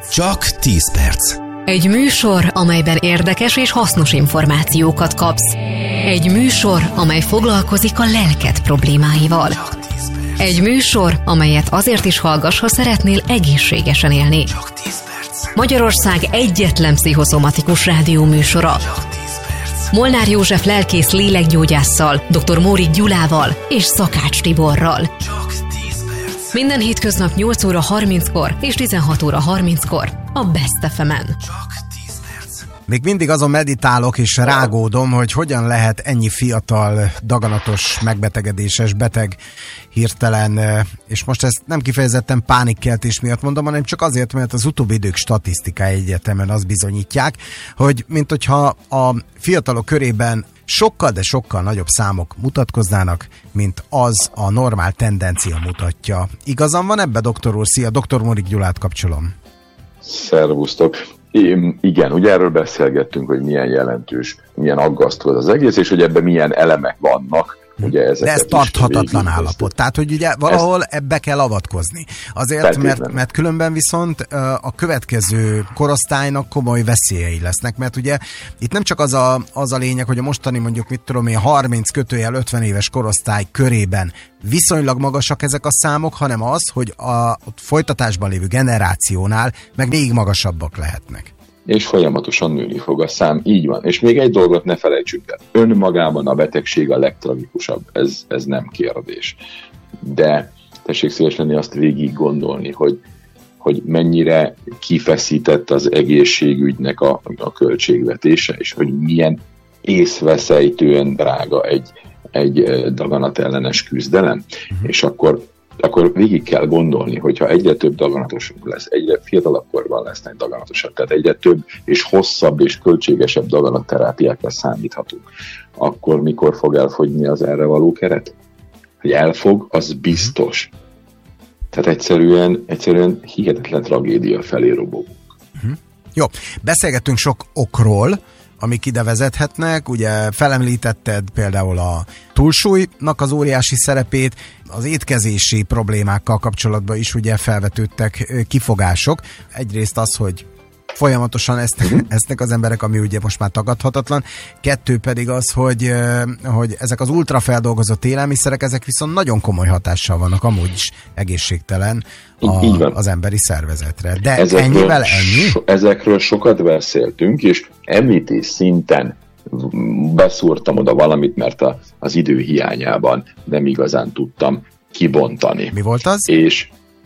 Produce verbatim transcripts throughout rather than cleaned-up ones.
Csak tíz perc. Egy műsor, amelyben érdekes és hasznos információkat kapsz. Egy műsor, amely foglalkozik a lelked problémáival. Egy műsor, amelyet azért is hallgass, ha szeretnél egészségesen élni. Magyarország egyetlen pszichoszomatikus rádióműsora. Molnár József lelkész lélekgyógyásszal, dr. Móricz Gyulával és Szakács Tiborral. Minden hétköznap nyolc óra harminckor és tizenhat óra harminckor a Best ef emen. Még mindig azon meditálok és rágódom, hogy hogyan lehet ennyi fiatal, daganatos, megbetegedéses beteg hirtelen, és most ezt nem kifejezetten pánikkeltés miatt mondom, hanem csak azért, mert az utóbbi idők statisztikái egyetemen azt bizonyítják, hogy mint hogyha a fiatalok körében sokkal, de sokkal nagyobb számok mutatkoznának, mint az a normál tendencia mutatja. Igazam van ebbe, doktor úr? Szia, doktor Móricz Gyulát kapcsolom. Szervusztok! Én, igen, ugye erről beszélgettünk, hogy milyen jelentős, milyen aggasztó az egész, és hogy ebben milyen elemek vannak. Ugye de ez tarthatatlan állapot. Tehát, hogy ugye valahol ezt ebbe kell avatkozni. Azért, mert, mert különben viszont a következő korosztálynak komoly veszélyei lesznek, mert ugye itt nem csak az a, az a lényeg, hogy a mostani mondjuk, mit tudom én, harminc kötőjel ötven éves korosztály körében viszonylag magasak ezek a számok, hanem az, hogy a folytatásban lévő generációnál meg még magasabbak lehetnek. És folyamatosan nőni fog a szám, így van. És még egy dolgot ne felejtsük el. Önmagában a betegség a legtragikusabb, ez, ez nem kérdés. De tessék szíves lenni azt végig gondolni, hogy, hogy mennyire kifeszített az egészségügynek a, a költségvetése, és hogy milyen észveszejtően drága egy, egy daganatellenes küzdelem. Uh-huh. És akkor akkor végig kell gondolni, hogyha egyre több daganatosunk lesz, egyre fiatalabb korban lesznek daganatosak, tehát egyre több és hosszabb és költségesebb daganatterápiákra számíthatunk, akkor mikor fog elfogyni az erre való keret? Hogy elfog, az biztos. Tehát egyszerűen, egyszerűen hihetetlen tragédia felé robogunk. Uh-huh. Jó, beszélgettünk sok okról, amik ide vezethetnek, ugye felemlítetted például a túlsúlynak az óriási szerepét, az étkezési problémákkal kapcsolatban is ugye felvetődtek kifogások. Egyrészt az, hogy folyamatosan ezt, esznek az emberek, ami ugye most már tagadhatatlan. Kettő pedig az, hogy, hogy ezek az ultrafeldolgozott élelmiszerek, ezek viszont nagyon komoly hatással vannak, amúgy is egészségtelen a, az emberi szervezetre. De ezekről, ennyivel ennyi? So, ezekről sokat beszéltünk, és említés szinten beszúrtam oda valamit, mert a, az idő hiányában nem igazán tudtam kibontani. Mi volt az? És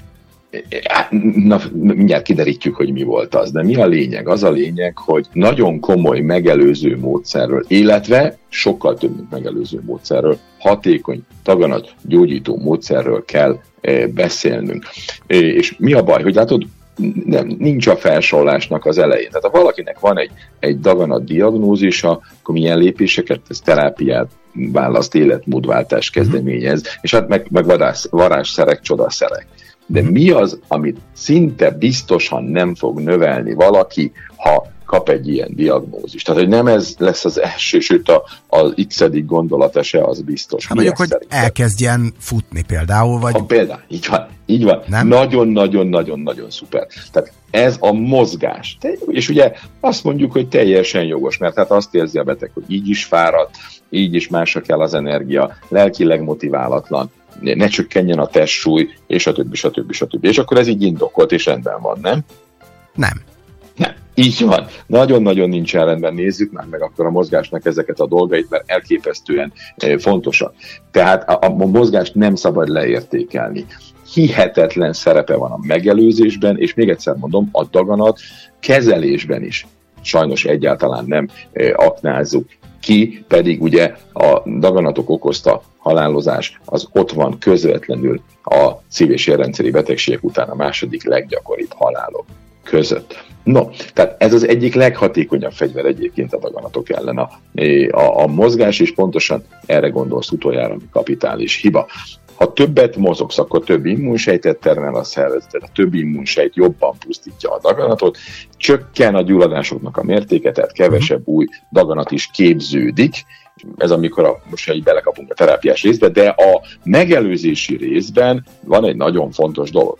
na, mindjárt kiderítjük, hogy mi volt az. De mi a lényeg? Az a lényeg, hogy nagyon komoly megelőző módszerről, illetve sokkal több, mint megelőző módszerről, hatékony, daganat gyógyító módszerről kell e, beszélnünk. E, és mi a baj? Hogy látod, nem, nincs a felsorolásnak az elején. Tehát ha valakinek van egy, egy daganat diagnózisa, akkor milyen lépéseket, ez terápiát választ, életmódváltást kezdeményez, és hát meg, meg vadász, varázsszerek, csodaszerek. De mi az, amit szinte biztosan nem fog növelni valaki, ha kap egy ilyen diagnózist? Tehát, hogy nem ez lesz az első, sőt az x-edik gondolata se, az biztos. Hát mondjuk, hogy szerintem elkezdjen futni például, vagy... Ha például, így van, így van. Nagyon-nagyon-nagyon-nagyon szuper. Tehát ez a mozgás. És ugye azt mondjuk, hogy teljesen jogos, mert hát azt érzi a beteg, hogy így is fáradt, így is másra kell az energia, lelkileg motiválatlan, ne csökkenjen a testsúly, és a többi, stb. stb. És akkor ez így indokolt, és rendben van, nem? Nem. Nem. Így van. Nagyon-nagyon nincsen rendben. Nézzük már meg akkor a mozgásnak ezeket a dolgait, mert elképesztően fontosak. Tehát a, a mozgást nem szabad leértékelni. Hihetetlen szerepe van a megelőzésben, és még egyszer mondom, a daganat kezelésben is. Sajnos egyáltalán nem aknázzuk ki, pedig ugye a daganatok okozta halálozás az ott van közvetlenül a szív- és érrendszeri betegségek után a második leggyakoribb halálok között. No, tehát ez az egyik leghatékonyabb fegyver egyébként a daganatok ellen a, a, a mozgás, és pontosan erre gondolsz utoljára, ami kapitális hiba. Ha többet mozogsz, akkor több immunsejtet termel a szervezeted, a több immunsejt jobban pusztítja a daganatot, csökken a gyulladásoknak a mértéke, tehát kevesebb új daganat is képződik. Ez amikor a, most így belekapunk a terápiás részbe, de a megelőzési részben van egy nagyon fontos dolog.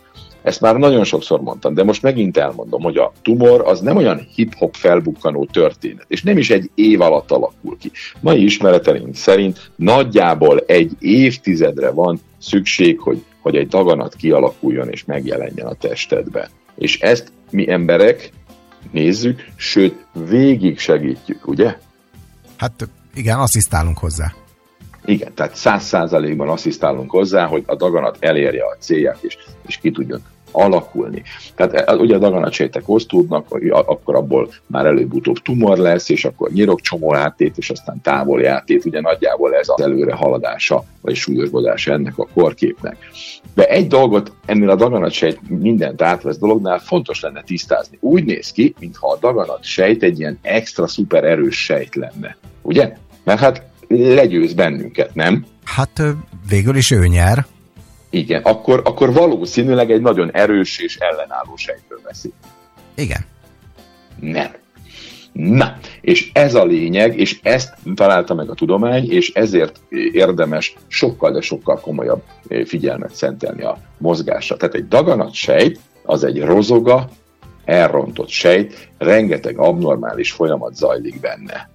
Ezt már nagyon sokszor mondtam, de most megint elmondom, hogy a tumor az nem olyan hip-hop felbukkanó történet, és nem is egy év alatt alakul ki. Mai ismereteink szerint nagyjából egy évtizedre van szükség, hogy, hogy egy daganat kialakuljon és megjelenjen a testedben. És ezt mi emberek nézzük, sőt, végig segítjük, ugye? Hát igen, asszisztálunk hozzá. Igen, tehát száz százalékban asszisztálunk hozzá, hogy a daganat elérje a célját, és, és ki tudjon alakulni. Tehát ugye a daganatsejtek osztódnak, akkor abból már előbb-utóbb tumor lesz, és akkor nyirokcsomó átét, és aztán távoli átét, ugye nagyjából ez az előre haladása, vagy súlyosbodása ennek a korképnek. De egy dolgot ennél a daganatsejt mindent átvesz dolognál fontos lenne tisztázni. Úgy néz ki, mintha a daganatsejt egy ilyen extra szuper erős sejt lenne. Ugye? Mert hát legyőz bennünket, nem? Hát végül is ő nyer. Igen, akkor, akkor valószínűleg egy nagyon erős és ellenálló sejtről beszél. Igen. Nem. Na, és ez a lényeg, és ezt találta meg a tudomány, és ezért érdemes sokkal, de sokkal komolyabb figyelmet szentelni a mozgásra. Tehát egy daganatsejt, az egy rozoga, elrontott sejt, rengeteg abnormális folyamat zajlik benne.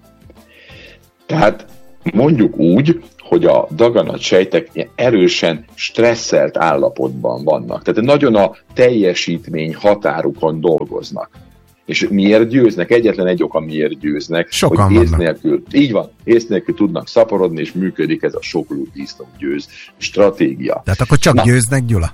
Tehát mondjuk úgy, hogy a daganatsejtek erősen stresszelt állapotban vannak. Tehát nagyon a teljesítmény határukon dolgoznak. És miért győznek? Egyetlen egy oka, miért győznek. Sokan hogy ész vannak. nélkül, így van, ész nélkül tudnak szaporodni, és működik ez a sokló disznó győz stratégia. Tehát akkor csak Na, győznek, Gyula?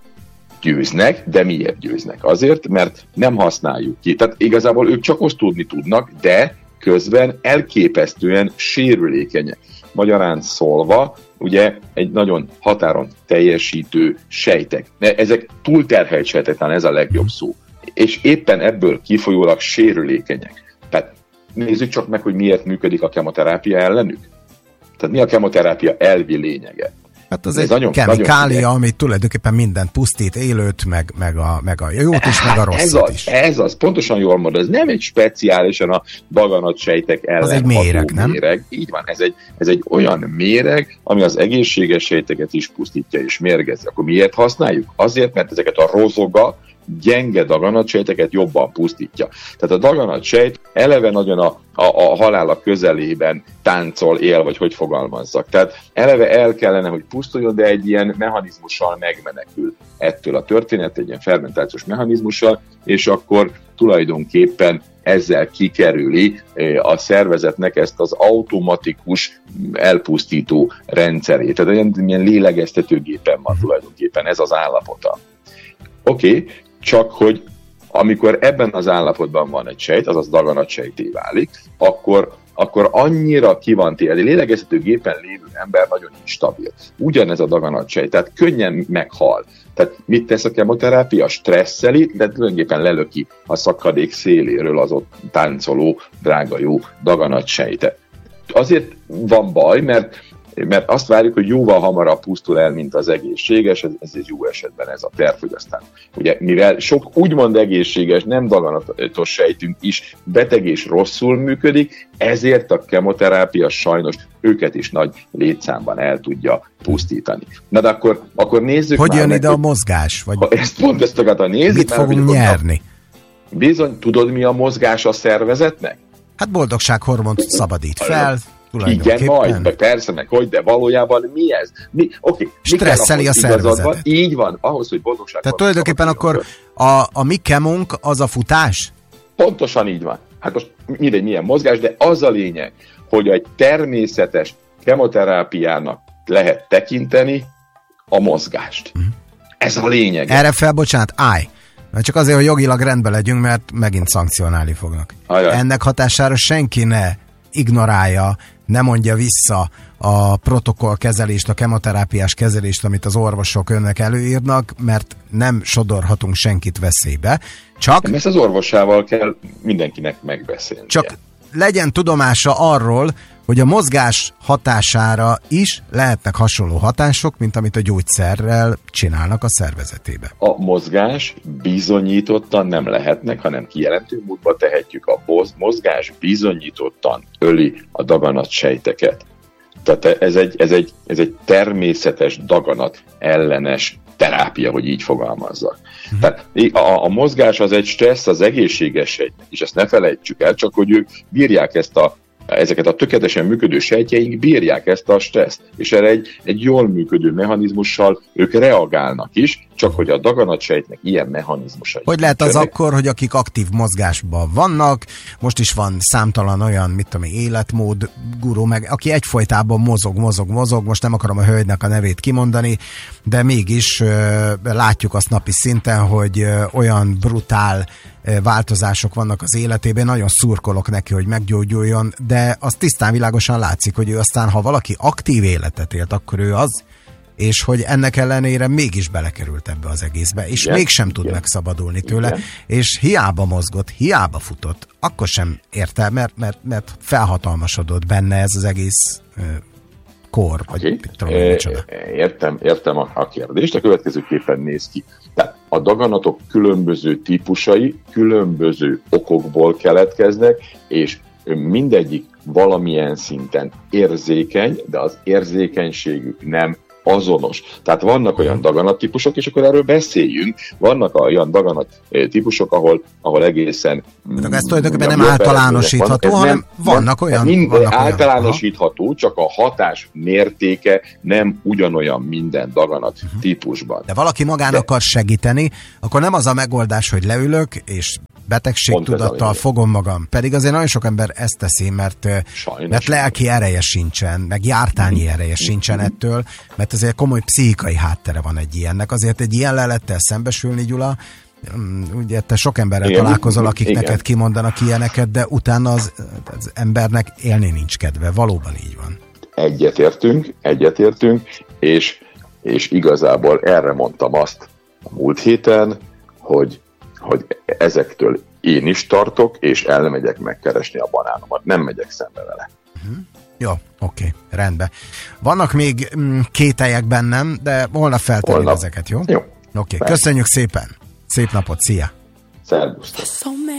győznek, de miért győznek? Azért, mert nem használjuk ki. Tehát igazából ők csak osztódni tudnak, de közben elképesztően sérülékenyek. Magyarán szólva, ugye egy nagyon határon teljesítő sejtek. Ezek túlterhelt sejtek, talán ez a legjobb szó. És éppen ebből kifolyólag sérülékenyek. Tehát nézzük csak meg, hogy miért működik a kemoterápia ellenük. Tehát mi a kemoterápia elvi lényege? Hát az Ez egy nagyon- kemikália, nagyon- ami tulajdonképpen mindent pusztít, élőt, meg, meg, a, meg a jót is, meg a Hát ez rosszat az, is. ez az, pontosan jól mondod, ez nem egy speciálisan a daganatsejtek ellen Az egy ható méreg, nem? méreg. Így van, ez egy, ez egy olyan méreg, ami az egészséges sejteket is pusztítja és mérgezi. Akkor miért használjuk? Azért, mert ezeket a rozoga, gyenge daganatsejteket jobban pusztítja. Tehát a daganatsejt eleve nagyon a, a, a halála közelében táncol, él, vagy hogy fogalmazzak. Tehát eleve el kellene, hogy pusztuljon, de egy ilyen mechanizmussal megmenekül ettől a történet, egy ilyen fermentációs mechanizmussal, és akkor tulajdonképpen ezzel kikerüli a szervezetnek ezt az automatikus elpusztító rendszerét. Tehát olyan ilyen lélegeztetőgépen van tulajdonképpen ez az állapota. Oké, okay, csak hogy amikor ebben az állapotban van egy sejt, azaz daganatsejté válik, akkor, akkor annyira ki van téve. Egy lélegeztetőgépen lévő ember nagyon instabil. Ugyanez a daganatsejt, tehát könnyen meghal. Tehát mit tesz a kemoterápia? Stresszeli, de tulajdonképpen lelöki a szakadék széléről az ott táncoló, drága jó daganatsejtet. Azért van baj, mert mert azt várjuk, hogy jóval hamarabb pusztul el, mint az egészséges, ez, ez egy jó esetben ez a terv, hogy aztán, ugye, mivel sok úgymond egészséges, nem daganatos sejtünk is beteg és rosszul működik, ezért a kemoterápia sajnos őket is nagy létszámban el tudja pusztítani. Na de akkor, akkor nézzük Hogy már jön meg, ide a hogy, mozgás? Vagy ha ezt pont ezt akartam nézni. mit fogunk nyerni? Bizony, tudod mi a mozgás a szervezetnek? Hát boldogsághormont szabadít fel, Igen, majd, meg persze, meg hogy, de valójában mi ez? Mi, okay, Stresszeli a szervezetet. Így van, ahhoz, hogy boldogság. Tehát tulajdonképpen akkor a, a mi kemunk az a futás? Pontosan így van. Hát most mindegy, milyen mozgás, de az a lényeg, hogy egy természetes kemoterápiának lehet tekinteni a mozgást. Uh-huh. Ez a lényeg. Erre fel, bocsánat, állj! Mert csak azért, hogy jogilag rendben legyünk, mert megint szankcionálni fognak. Ajaj. Ennek hatására senki ne ignorálja, ne mondja vissza a protokollkezelést, a kemoterápiás kezelést, amit az orvosok önnek előírnak, mert nem sodorhatunk senkit veszélybe. Csak, nem, ezt az orvosával kell mindenkinek megbeszélni. Csak legyen tudomása arról, hogy a mozgás hatására is lehetnek hasonló hatások, mint amit a gyógyszerrel csinálnak a szervezetébe. A mozgás bizonyítottan nem lehetnek, hanem kijelentő módba tehetjük. A mozgás bizonyítottan öli a daganatsejteket. Tehát ez egy, ez egy, ez egy természetes daganat ellenes terápia, hogy így fogalmazzak. Uh-huh. Tehát a, a mozgás az egy stressz az egészséges sejtnek, és ezt ne felejtsük el, csak hogy ők bírják ezt a ezeket a tökéletesen működő sejtjeink bírják ezt a stresszt, és erre egy, egy jól működő mechanizmussal ők reagálnak is, csak hogy a daganatsejtnek ilyen mechanizmusai. Hogy lehet az akkor, hogy akik aktív mozgásban vannak, most is van számtalan olyan, mit tudom, életmód gurú, meg aki egyfolytában mozog, mozog, mozog, most nem akarom a hölgynek a nevét kimondani, de mégis ö, látjuk azt napi szinten, hogy ö, olyan brutál ö, változások vannak az életében, nagyon szurkolok neki, hogy meggyógyuljon, de az tisztán világosan látszik, hogy ő aztán, ha valaki aktív életet élt, akkor ő az, és hogy ennek ellenére mégis belekerült ebbe az egészbe, és igen, mégsem tud igen. megszabadulni tőle, igen. és hiába mozgott, hiába futott, akkor sem érte, mert, mert, mert felhatalmasodott benne ez az egész uh, kor, vagy okay. tudom, micsoda. Értem, értem a, a kérdést, a következőképpen néz ki. Tehát a daganatok különböző típusai különböző okokból keletkeznek, és mindegyik valamilyen szinten érzékeny, de az érzékenységük nem azonos. Tehát vannak olyan daganattípusok, és akkor erről beszéljünk, vannak olyan daganattípusok, ahol, ahol egészen... De ez tulajdonképpen nem általánosítható, vannak, hanem nem, vannak olyan... Minden vannak általánosítható, olyan. Csak a hatás mértéke nem ugyanolyan minden daganat uh-huh. típusban. De valaki magán De... akar segíteni, akkor nem az a megoldás, hogy leülök, és betegségtudattal fogom magam. Pedig azért nagyon sok ember ezt teszi, mert, mert lelki ereje sincsen, meg jártányi mm-hmm. ereje sincsen mm-hmm. ettől, mert azért komoly pszichikai háttere van egy ilyennek. Azért egy ilyen lelettel szembesülni, Gyula, ugye te sok emberrel igen, találkozol, akik igen. neked kimondanak ilyeneket, de utána az, az embernek élni nincs kedve. Valóban így van. Egyetértünk, egyetértünk, és, és igazából erre mondtam azt a múlt héten, hogy hogy ezektől én is tartok, és elmegyek megkeresni a banánomat. Nem megyek szembe vele. Uh-huh. Jó, oké, rendben. Vannak még mm, kételyek bennem, de holnap feltérjük ezeket, jó? Jó. Oké, köszönjük szépen. Szép napot, szia! Szervusztok!